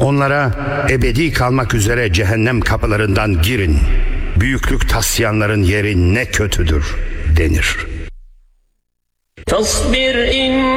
Onlara ebedi kalmak üzere cehennem kapılarından girin. Büyüklük taslayanların yeri ne kötüdür denir. فاصبر